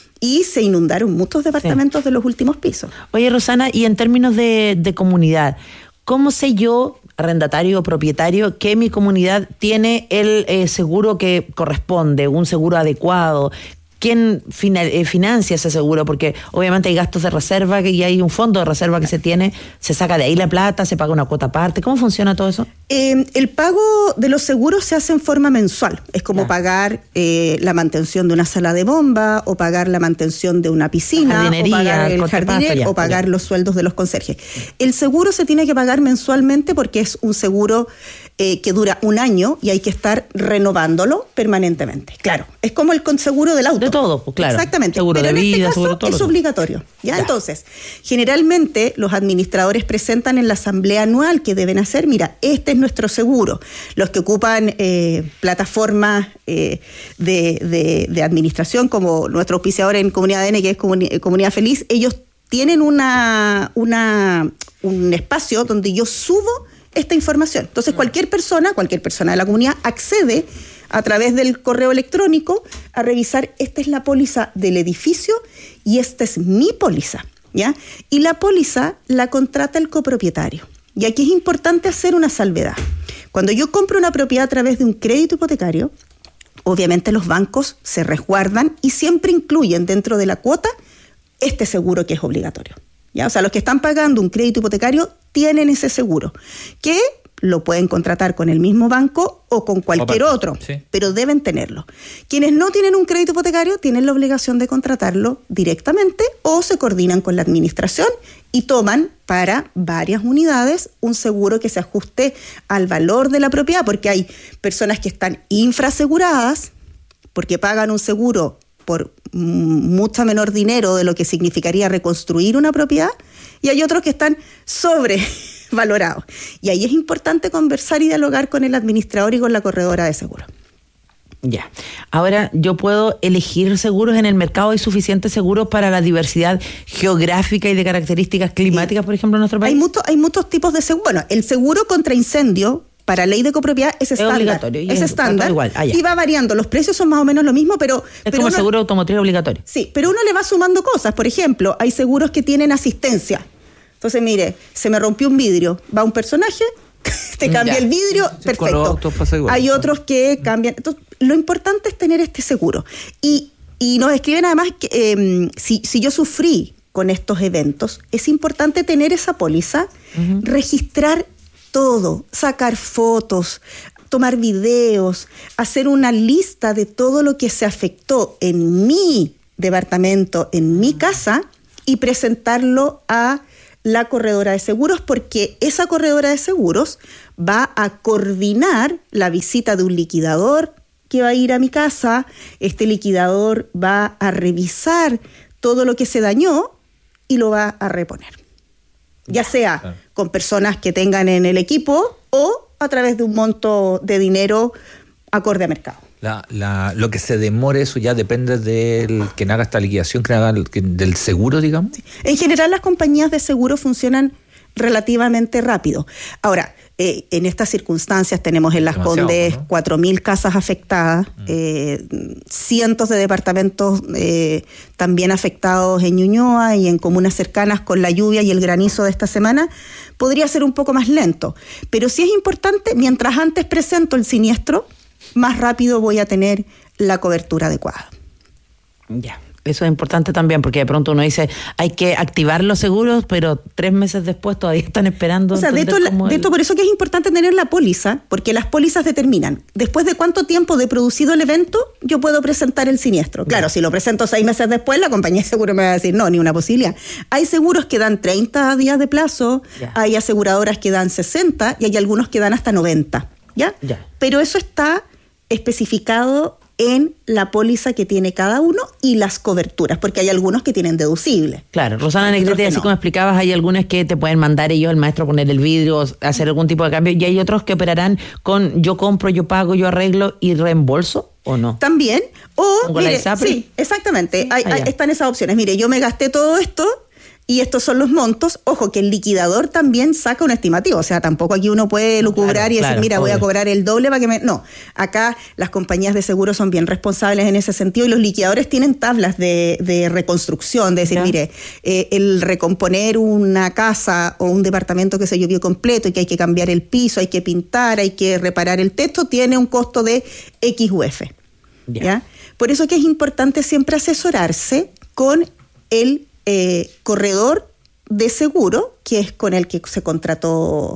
Y se inundaron muchos departamentos sí. de los últimos pisos. Oye, Rosana, y en términos de, de comunidad, ¿cómo sé yo, arrendatario o propietario, que mi comunidad tiene el eh, seguro que corresponde, un seguro adecuado? ¿Quién fina, eh, financia ese seguro? Porque obviamente hay gastos de reserva y hay un fondo de reserva que se tiene, se saca de ahí la plata, se paga una cuota aparte. ¿Cómo funciona todo eso? Eh, el pago de los seguros se hace en forma mensual. Es como ah. pagar eh, la mantención de una sala de bomba o pagar la mantención de una piscina o pagar el jardinero o pagar ya. los sueldos de los conserjes. El seguro se tiene que pagar mensualmente porque es un seguro eh, que dura un año y hay que estar renovándolo permanentemente. Claro, es como el seguro del auto. De todo, pues claro. Exactamente. Seguro Pero de en vida, este caso seguro todo es obligatorio. ¿ya? Ya. Entonces, generalmente los administradores presentan en la asamblea anual que deben hacer, mira, este es nuestro seguro. Los que ocupan eh, plataformas eh, de, de, de administración, como nuestro auspiciador en Comunidad N, que es Comuni- Comunidad Feliz, ellos tienen una, una un espacio donde yo subo esta información. Entonces, cualquier persona, cualquier persona de la comunidad accede a través del correo electrónico a revisar, esta es la póliza del edificio y esta es mi póliza, ¿ya? Y la póliza la contrata el copropietario. Y aquí es importante hacer una salvedad. Cuando yo compro una propiedad a través de un crédito hipotecario, obviamente los bancos se resguardan y siempre incluyen dentro de la cuota este seguro que es obligatorio, ¿ya? O sea, los que están pagando un crédito hipotecario tienen ese seguro, que lo pueden contratar con el mismo banco o con cualquier Opa, otro, sí. pero deben tenerlo. Quienes no tienen un crédito hipotecario tienen la obligación de contratarlo directamente o se coordinan con la administración y toman para varias unidades un seguro que se ajuste al valor de la propiedad, porque hay personas que están infraseguradas porque pagan un seguro por mucho menor dinero de lo que significaría reconstruir una propiedad, y hay otros que están sobrevalorados. Y ahí es importante conversar y dialogar con el administrador y con la corredora de seguros. Ya. Ahora, yo puedo elegir seguros en el mercado. ¿Hay suficientes seguros para la diversidad geográfica y de características climáticas, por ejemplo, en nuestro país? Hay, mucho, hay muchos tipos de seguros. Bueno, el seguro contra incendio para ley de copropiedad es estándar. Es obligatorio. Es, es estándar. Igual. Ah, y va variando. Los precios son más o menos lo mismo, pero... Es pero como uno, el seguro automotriz obligatorio. Sí, pero uno le va sumando cosas. Por ejemplo, hay seguros que tienen asistencia. Entonces, mire, se me rompió un vidrio. Va un personaje, te cambia ya. el vidrio, sí, perfecto. Hay otros que cambian. Entonces, lo importante es tener este seguro. Y, y nos escriben además que eh, si, si yo sufrí con estos eventos, es importante tener esa póliza, uh-huh. registrar todo, sacar fotos, tomar videos, hacer una lista de todo lo que se afectó en mi departamento, en mi casa, y presentarlo a la corredora de seguros, porque esa corredora de seguros va a coordinar la visita de un liquidador que va a ir a mi casa. Este liquidador va a revisar todo lo que se dañó y lo va a reponer. Ya sea claro. con personas que tengan en el equipo o a través de un monto de dinero acorde a mercado. La, la, lo que se demore, eso ya depende del quien haga esta liquidación, que haga el, que, del seguro, digamos. Sí. En general, las compañías de seguro funcionan relativamente rápido. Ahora, eh, en estas circunstancias tenemos en Las Demasiado, Condes ¿no? cuatro mil casas afectadas, mm. eh, cientos de departamentos eh, también afectados en Ñuñoa y en comunas cercanas con la lluvia y el granizo de esta semana. Podría ser un poco más lento, pero sí es importante, mientras antes presento el siniestro, más rápido voy a tener la cobertura adecuada. Ya. Eso es importante también, porque de pronto uno dice, hay que activar los seguros, pero tres meses después todavía están esperando. O sea, de esto, de el... esto por eso que es importante tener la póliza, porque las pólizas determinan después de cuánto tiempo de producido el evento yo puedo presentar el siniestro. Claro, yeah. si lo presento seis meses después, la compañía de seguro me va a decir, no, ni una posibilidad. Hay seguros que dan treinta días de plazo, yeah. hay aseguradoras que dan sesenta y hay algunos que dan hasta noventa, ¿ya? Yeah. Pero eso está especificado en la póliza que tiene cada uno y las coberturas, porque hay algunos que tienen deducible. Claro, Rosana Negrete, así no. como explicabas, hay algunas que te pueden mandar ellos, el maestro, poner el vidrio, hacer algún tipo de cambio, y hay otros que operarán con yo compro, yo pago, yo arreglo y reembolso, ¿o no? También, o mire, sí, exactamente, hay, hay, están esas opciones. Mire, yo me gasté todo esto, y estos son los montos. Ojo, que el liquidador también saca un estimativo. O sea, tampoco aquí uno puede lucubrar claro, y decir, claro, mira, obvio. voy a cobrar el doble para que me... No, acá las compañías de seguro son bien responsables en ese sentido y los liquidadores tienen tablas de, de reconstrucción, de decir, ¿ya? mire, eh, el recomponer una casa o un departamento que se llovió completo y que hay que cambiar el piso, hay que pintar, hay que reparar el techo, tiene un costo de X U F. ¿Ya? ¿Ya? Por eso que es importante siempre asesorarse con el Eh, corredor de seguro, que es con el que se contrató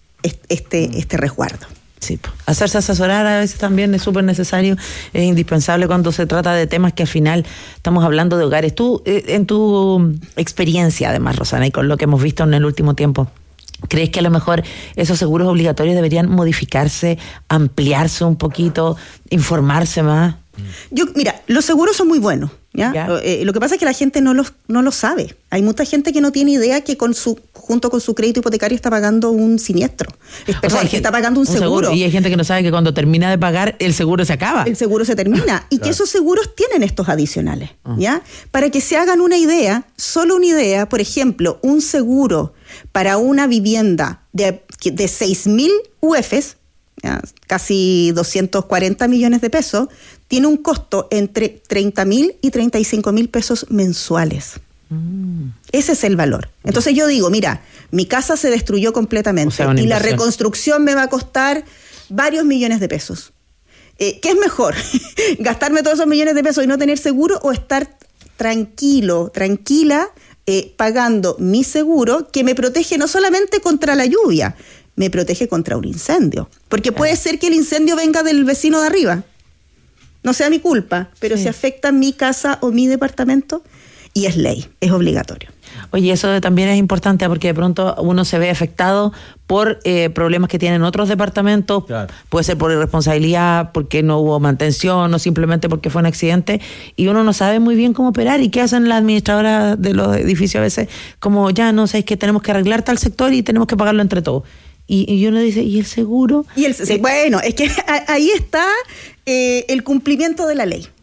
este, este resguardo. Sí, hacerse asesorar a veces también es súper necesario, es indispensable cuando se trata de temas que al final estamos hablando de hogares. Tú, eh, en tu experiencia además, Rosana, y con lo que hemos visto en el último tiempo, ¿crees que a lo mejor esos seguros obligatorios deberían modificarse, ampliarse un poquito, informarse más? Yo, mira, los seguros son muy buenos, ¿ya? ¿Ya? Eh, lo que pasa es que la gente no los no lo sabe. Hay mucha gente que no tiene idea que con su junto con su crédito hipotecario está pagando un siniestro. Es, o perdón, sea, que está pagando un, un seguro. seguro. Y hay gente que no sabe que cuando termina de pagar, el seguro se acaba. El seguro se termina. Y claro. que esos seguros tienen estos adicionales, uh-huh. ¿ya? Para que se hagan una idea, solo una idea, por ejemplo, un seguro para una vivienda de, de seis mil U Fs, ¿ya? Casi doscientos cuarenta millones de pesos, tiene un costo entre treinta mil y treinta y cinco mil pesos mensuales. Mm. Ese es el valor. Entonces yo digo, mira, mi casa se destruyó completamente, o sea, y inversión. La reconstrucción me va a costar varios millones de pesos. Eh, ¿Qué es mejor? ¿Gastarme todos esos millones de pesos y no tener seguro o estar tranquilo, tranquila, eh, pagando mi seguro que me protege no solamente contra la lluvia, me protege contra un incendio? Porque puede ser que el incendio venga del vecino de arriba. No sea mi culpa, pero sí. si afecta mi casa o mi departamento, y es ley, es obligatorio. Oye, eso también es importante porque de pronto uno se ve afectado por eh, problemas que tienen otros departamentos, claro. puede ser por irresponsabilidad, porque no hubo mantención o simplemente porque fue un accidente, y uno no sabe muy bien cómo operar. ¿Y qué hacen las administradoras de los edificios a veces? Como ya no sé, es que tenemos que arreglar tal sector y tenemos que pagarlo entre todos. Y, y uno dice, ¿y el seguro? Y el, sí, bueno, es que ahí está eh, el cumplimiento de la ley.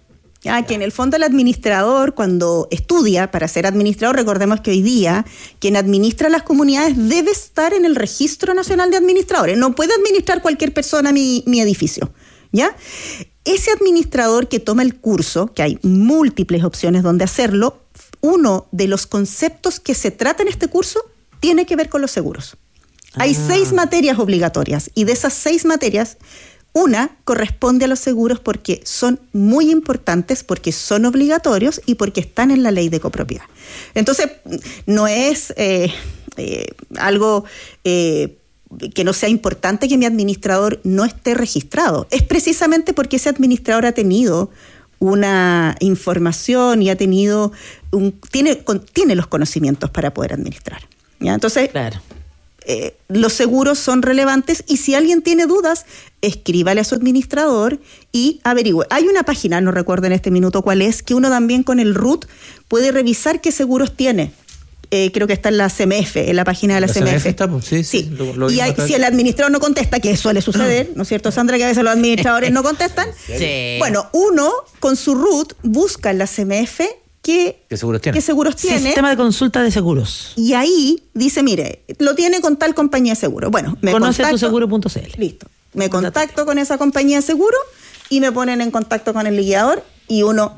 Ya, que en el fondo el administrador, cuando estudia para ser administrador, recordemos que hoy día quien administra las comunidades debe estar en el Registro Nacional de Administradores. No puede administrar cualquier persona mi, mi edificio, ¿ya? Ese administrador que toma el curso, que hay múltiples opciones donde hacerlo, uno de los conceptos que se trata en este curso tiene que ver con los seguros. Ah. Hay seis materias obligatorias y de esas seis materias, una corresponde a los seguros porque son muy importantes, porque son obligatorios y porque están en la ley de copropiedad. Entonces, no es eh, eh, algo eh, que no sea importante que mi administrador no esté registrado. Es precisamente porque ese administrador ha tenido una información y ha tenido un, tiene, con, tiene los conocimientos para poder administrar. ¿Ya? Entonces, claro. Eh, los seguros son relevantes y si alguien tiene dudas, escríbale a su administrador y averigüe. Hay una página, no recuerdo en este minuto cuál es, que uno también con el R U T puede revisar qué seguros tiene. Eh, creo que está en la C M F, en la página de la, la C M F. C M F está, pues, sí, sí. sí lo, lo y hay, si el administrador no contesta, que suele suceder, ¿no es cierto, Sandra? Que a veces los administradores no contestan. Sí. Bueno, uno con su R U T busca en la C M F ¿Qué, ¿Qué seguros tiene? ¿Qué seguros tiene? Sistema de consulta de seguros. Y ahí dice, mire, lo tiene con tal compañía de seguro. Bueno, me conoce contacto, tu seguro punto c l. Listo. Me contacto con esa compañía de seguro y me ponen en contacto con el liquidador y uno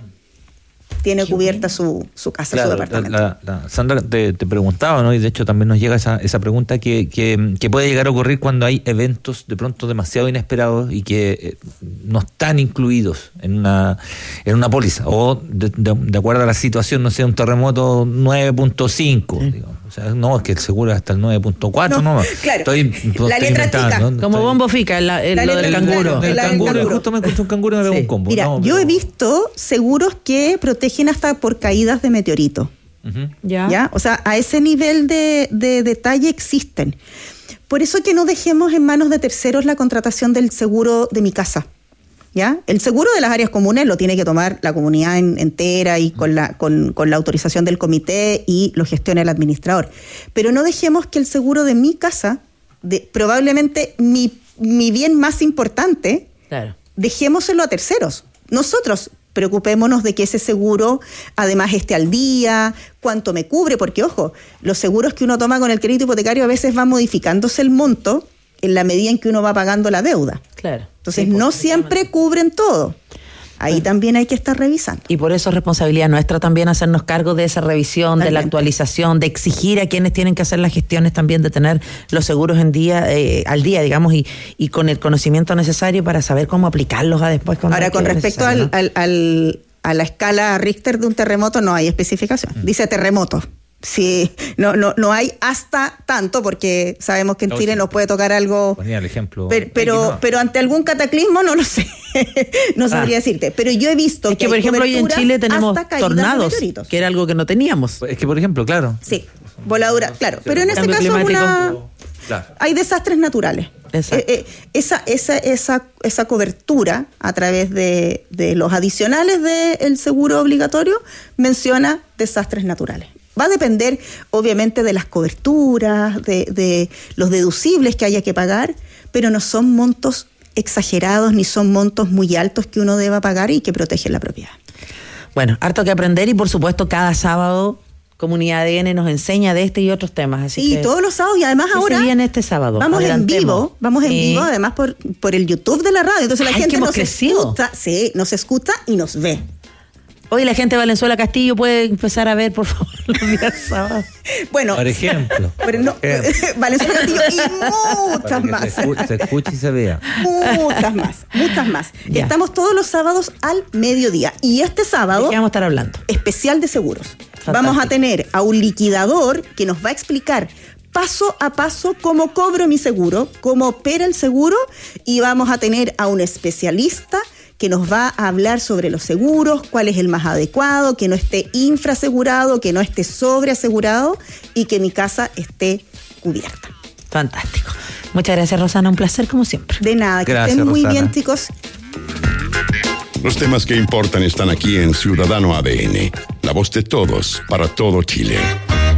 tiene cubierta su, su casa, claro, su departamento. La, la, la, Sandra te, te preguntaba, ¿no? Y de hecho también nos llega esa, esa pregunta que, que, que puede llegar a ocurrir cuando hay eventos de pronto demasiado inesperados y que eh, no están incluidos en una en una póliza. O de, de, de acuerdo a la situación, no sé, un terremoto nueve punto cinco, sí. digamos. O sea, no, es que el seguro es hasta el nueve punto cuatro, no, no. Claro, estoy, la estoy letra chica. ¿no? Como bombo fica, el, el, la lo del canguro. El, el canguro, canguro. Justo me encontré un canguro y me pegó sí. un combo. Mira, no, yo pero... he visto seguros que protegen hasta por caídas de meteorito. Uh-huh. ¿Ya? ¿Ya? O sea, a ese nivel de, de detalle existen. Por eso que no dejemos en manos de terceros la contratación del seguro de mi casa. ¿Ya? El seguro de las áreas comunes lo tiene que tomar la comunidad en, entera y con la, con, con la autorización del comité y lo gestiona el administrador. Pero no dejemos que el seguro de mi casa, de, probablemente mi, mi bien más importante, claro. dejémoselo a terceros. Nosotros preocupémonos de que ese seguro además esté al día, cuánto me cubre, porque ojo, los seguros que uno toma con el crédito hipotecario a veces va modificándose el monto en la medida en que uno va pagando la deuda. Claro. Entonces sí, no siempre cubren todo. Ahí bueno. también hay que estar revisando. Y por eso es responsabilidad nuestra también hacernos cargo de esa revisión, de la actualización, de exigir a quienes tienen que hacer las gestiones también de tener los seguros en día, eh, al día, digamos, y, y con el conocimiento necesario para saber cómo aplicarlos a después. Ahora, con respecto al, ¿no? al, al, a la escala Richter de un terremoto, no hay especificación. Mm. Dice terremoto. Sí, no, no, no hay hasta tanto, porque sabemos que en Chile nos puede tocar algo. Ponía el ejemplo. Pero, pero, pero ante algún cataclismo no lo sé. no sabría ah. decirte. Pero yo he visto es que, que por ejemplo, hoy en Chile tenemos tornados, que era algo que no teníamos. Es que, por ejemplo, claro. Sí, voladura, claro. Pero en ese caso una, claro. hay desastres naturales. Eh, eh, esa, esa, esa, esa cobertura a través de, de los adicionales del seguro obligatorio menciona desastres naturales. Va a depender, obviamente, de las coberturas, de, de los deducibles que haya que pagar, pero no son montos exagerados ni son montos muy altos que uno deba pagar y que protegen la propiedad. Bueno, harto que aprender y, por supuesto, cada sábado Comunidad A D N nos enseña de este y otros temas. Así y que todos los sábados, y además ahora viene este sábado. Vamos en vivo, vamos en sí. vivo, además por, por el YouTube de la radio. Entonces la Ay, gente nos crecido. escucha, sí, nos escucha y nos ve. Hoy la gente de Valenzuela Castillo puede empezar a ver, por favor, los días sábados. Bueno, por ejemplo. Pero no, Valenzuela Castillo y muchas más. Se escuche, se escuche y se vea. Muchas más, muchas más. Ya. Estamos todos los sábados al mediodía. Y este sábado. ¿De qué vamos a estar hablando? Especial de seguros. Fantástico. Vamos a tener a un liquidador que nos va a explicar paso a paso cómo cobro mi seguro, cómo opera el seguro, y vamos a tener a un especialista que nos va a hablar sobre los seguros, cuál es el más adecuado, que no esté infrasegurado, que no esté sobreasegurado y que mi casa esté cubierta. Fantástico. Muchas gracias, Rosana. Un placer, como siempre. De nada. Que gracias, estén muy Rosana. bien, chicos. Los temas que importan están aquí en Ciudadano A D N. La voz de todos, para todo Chile.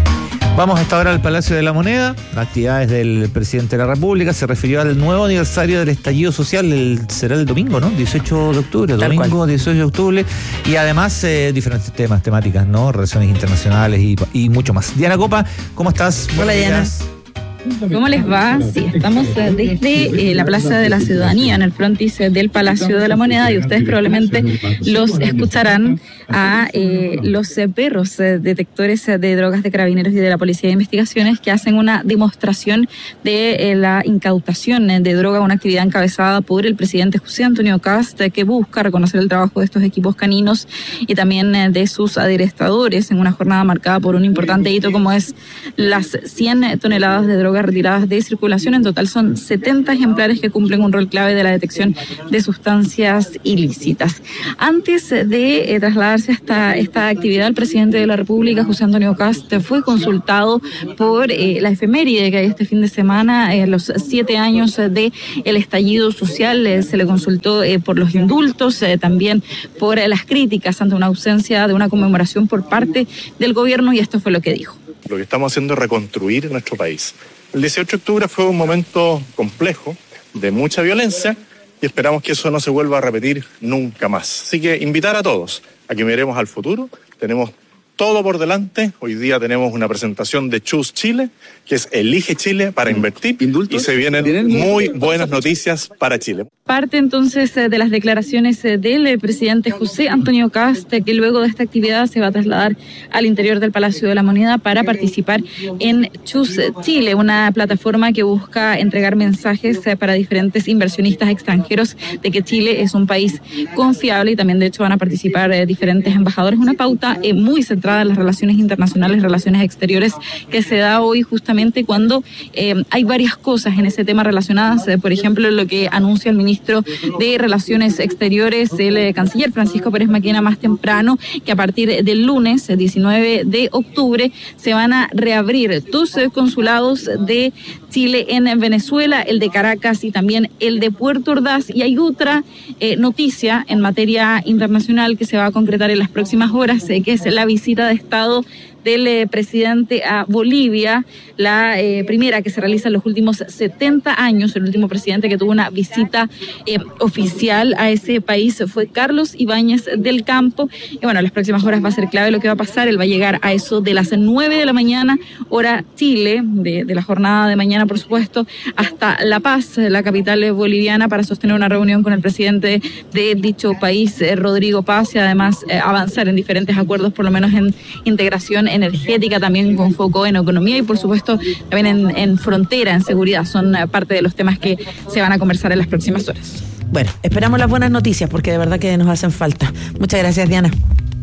Vamos hasta ahora al Palacio de la Moneda, actividades del presidente de la República, se refirió al nuevo aniversario del estallido social, el, será el domingo, ¿no? dieciocho de octubre, Tal domingo cual. dieciocho de octubre, y además eh, diferentes temas, temáticas, ¿no? Relaciones internacionales y, y mucho más. Diana Copa, ¿cómo estás? Hola, Buenos Diana. días. ¿Cómo les va? Sí, estamos eh, desde eh, la Plaza de la Ciudadanía, en el frontis eh, del Palacio de la Moneda, y ustedes probablemente los escucharán a eh, los eh, perros eh, detectores eh, de drogas de Carabineros y de la Policía de Investigaciones, que hacen una demostración de eh, la incautación eh, de droga, una actividad encabezada por el presidente José Antonio Kast, eh, que busca reconocer el trabajo de estos equipos caninos y también eh, de sus aderestadores en una jornada marcada por un importante hito como es las cien toneladas de droga retiradas de circulación. En total son setenta ejemplares que cumplen un rol clave de la detección de sustancias ilícitas. Antes de eh, trasladarse hasta esta actividad, el presidente de la República, José Antonio Kast, fue consultado por eh, la efeméride que hay este fin de semana, eh, los siete años de el estallido social. Eh, se le consultó eh, por los indultos, eh, también por eh, las críticas ante una ausencia de una conmemoración por parte del gobierno, y esto fue lo que dijo. Lo que estamos haciendo es reconstruir nuestro país. El dieciocho de octubre fue un momento complejo, de mucha violencia, y esperamos que eso no se vuelva a repetir nunca más. Así que invitar a todos a que miremos al futuro. Tenemos todo por delante. Hoy día tenemos una presentación de Choose Chile, que es Elige Chile para invertir, y se vienen muy buenas noticias para Chile. Parte entonces de las declaraciones del presidente José Antonio Kast, que luego de esta actividad se va a trasladar al interior del Palacio de la Moneda para participar en Choose Chile, una plataforma que busca entregar mensajes para diferentes inversionistas extranjeros de que Chile es un país confiable, y también de hecho van a participar diferentes embajadores. Una pauta muy centrada en las relaciones internacionales, relaciones exteriores, que se da hoy justamente cuando eh, hay varias cosas en ese tema relacionadas, eh, por ejemplo, lo que anuncia el ministro de Relaciones Exteriores, el eh, canciller Francisco Pérez Maquena, más temprano, que a partir del lunes diecinueve de octubre se van a reabrir dos eh, consulados de Chile en Venezuela, el de Caracas y también el de Puerto Ordaz. Y hay otra eh, noticia en materia internacional que se va a concretar en las próximas horas, eh, que es la visita de Estado del eh, presidente a Bolivia, la eh, primera que se realiza en los últimos setenta años. El último presidente que tuvo una visita eh, oficial a ese país fue Carlos Ibáñez del Campo. Y bueno, en las próximas horas va a ser clave lo que va a pasar. Él va a llegar a eso de las nueve de la mañana, hora Chile, de, de la jornada de mañana, por supuesto, hasta La Paz, la capital boliviana, para sostener una reunión con el presidente de dicho país, eh, Rodrigo Paz, y además eh, avanzar en diferentes acuerdos, por lo menos en integración energética, también con foco en economía y por supuesto también en, en frontera, en seguridad. Son parte de los temas que se van a conversar en las próximas horas. Bueno, esperamos las buenas noticias porque de verdad que nos hacen falta. Muchas gracias, Diana.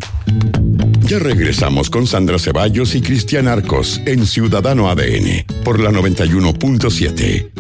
Ya regresamos con Sandra Ceballos y Cristian Arcos en Ciudadano A D N por la noventa y uno punto siete.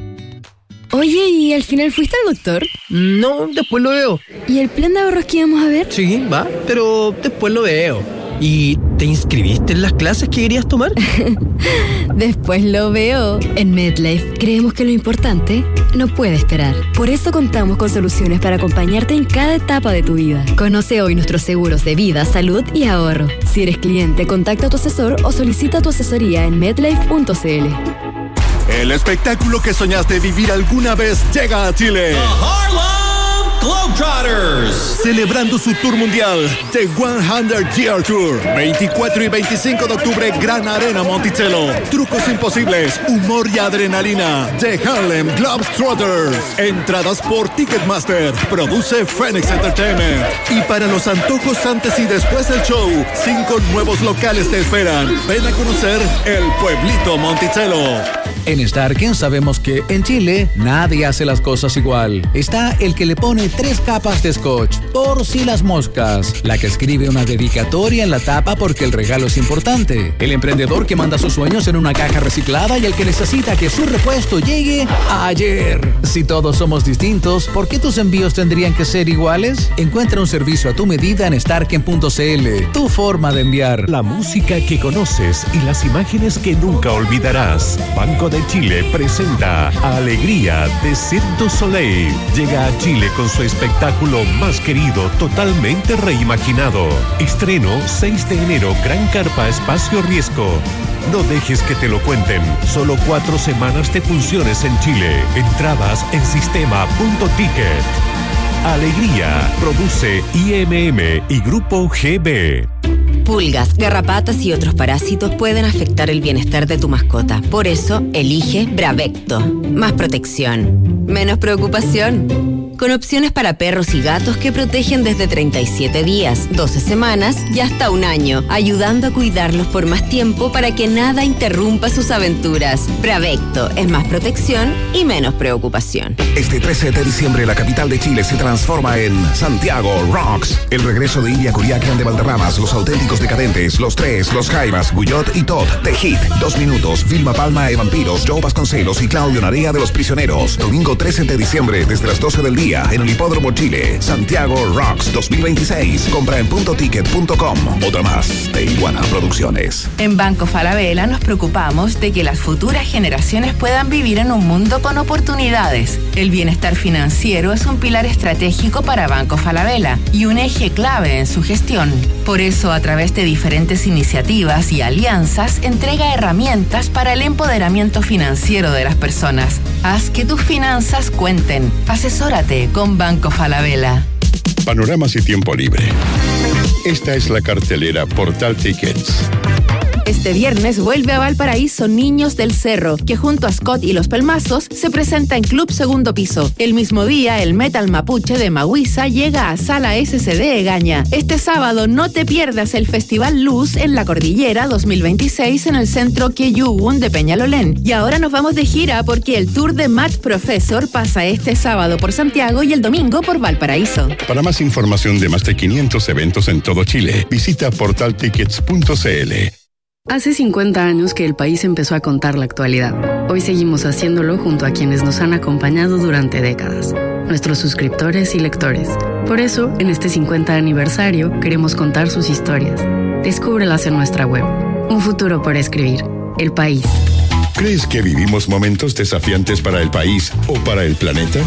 Oye, ¿y al final fuiste al doctor? No, después lo veo. ¿Y el plan de ahorros que íbamos a ver? Sí, va, pero después lo veo. ¿Y te inscribiste en las clases que querías tomar? Después lo veo. En MedLife creemos que lo importante no puede esperar. Por eso contamos con soluciones para acompañarte en cada etapa de tu vida. Conoce hoy nuestros seguros de vida, salud y ahorro. Si eres cliente, contacta a tu asesor o solicita tu asesoría en medlife punto c l. El espectáculo que soñaste vivir alguna vez llega a Chile. The Harlem Globetrotters. Celebrando su tour mundial, The cien Year Tour. veinticuatro y veinticinco de octubre, Gran Arena Monticello. Trucos imposibles, humor y adrenalina. The Harlem Globetrotters. Entradas por Ticketmaster. Produce Phoenix Entertainment. Y para los antojos antes y después del show, cinco nuevos locales te esperan. Ven a conocer el pueblito Monticello. En Starken sabemos que en Chile nadie hace las cosas igual. Está el que le pone tres capas de scotch por si las moscas, la que escribe una dedicatoria en la tapa porque el regalo es importante, el emprendedor que manda sus sueños en una caja reciclada y el que necesita que su repuesto llegue ayer. Si todos somos distintos, ¿por qué tus envíos tendrían que ser iguales? Encuentra un servicio a tu medida en starken punto c l. Tu forma de enviar. La música que conoces y las imágenes que nunca olvidarás. Banco de de Chile presenta Alegría de Cirque du Soleil. Llega a Chile con su espectáculo más querido, totalmente reimaginado. Estreno seis de enero, Gran Carpa Espacio Riesgo. No dejes que te lo cuenten. Solo cuatro semanas de funciones en Chile. Entradas en sistema punto ticket. Alegría. Produce I M M y Grupo G B. Pulgas, garrapatas y otros parásitos pueden afectar el bienestar de tu mascota. Por eso, elige Bravecto. Más protección, menos preocupación. Con opciones para perros y gatos que protegen desde treinta y siete días, doce semanas y hasta un año, ayudando a cuidarlos por más tiempo para que nada interrumpa sus aventuras. Bravecto es más protección y menos preocupación. Este trece de diciembre la capital de Chile se transforma en Santiago Rocks. El regreso de Ilia Curiaquian de Valderramas, Los Auténticos Decadentes, Los Tres, Los Jaivas, Guyot y Todd, The Hit, Dos Minutos, Vilma Palma de Vampiros, Joe Vasconcelos y Claudio Narea de Los Prisioneros. Domingo trece de diciembre desde las doce del día en el Hipódromo Chile. Santiago Rocks dos mil veintiséis. Compra en punto ticket punto com. Otra más de Iguana Producciones. En Banco Falabella nos preocupamos de que las futuras generaciones puedan vivir en un mundo con oportunidades. El bienestar financiero es un pilar estratégico para Banco Falabella y un eje clave en su gestión. Por eso, a través de diferentes iniciativas y alianzas, entrega herramientas para el empoderamiento financiero de las personas. Haz que tus finanzas cuenten. Asesórate con Banco Falabella. Panoramas y tiempo libre. Esta es la cartelera Portal Tickets. Este viernes vuelve a Valparaíso Niños del Cerro, que junto a Scott y Los Pelmazos se presenta en Club Segundo Piso. El mismo día, el Metal Mapuche de Mahuiza llega a Sala S C D Egaña. Este sábado no te pierdas el Festival Luz en la Cordillera dos mil veintiséis en el Centro Keyugun de Peñalolén. Y ahora nos vamos de gira porque el tour de Math Professor pasa este sábado por Santiago y el domingo por Valparaíso. Para más información de más de quinientos eventos en todo Chile, visita portal tickets punto c l. Hace cincuenta años que el país empezó a contar la actualidad. Hoy seguimos haciéndolo junto a quienes nos han acompañado durante décadas, nuestros suscriptores y lectores. Por eso, en este cincuenta aniversario, queremos contar sus historias. Descúbrelas en nuestra web. Un futuro por escribir. El País. ¿Crees que vivimos momentos desafiantes para el país o para el planeta?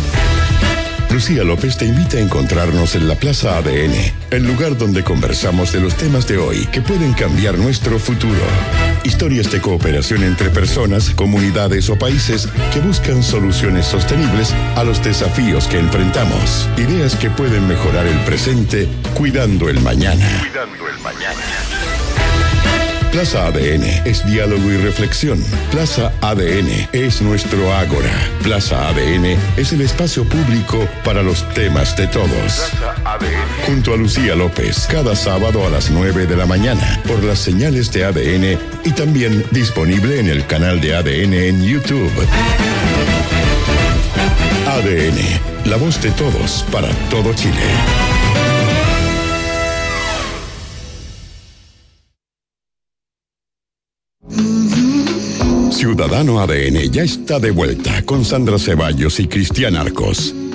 Lucía López te invita a encontrarnos en la Plaza A D N, el lugar donde conversamos de los temas de hoy que pueden cambiar nuestro futuro. Historias de cooperación entre personas, comunidades o países que buscan soluciones sostenibles a los desafíos que enfrentamos. Ideas que pueden mejorar el presente cuidando el mañana. Cuidando el mañana. Plaza A D N es diálogo y reflexión. Plaza A D N es nuestro ágora. Plaza A D N es el espacio público para los temas de todos. Plaza A D N. Junto a Lucía López, cada sábado a las nueve de la mañana, por las señales de A D N y también disponible en el canal de A D N en YouTube. A D N, la voz de todos para todo Chile. Ciudadano A D N ya está de vuelta con Sandra Ceballos y Cristian Arcos.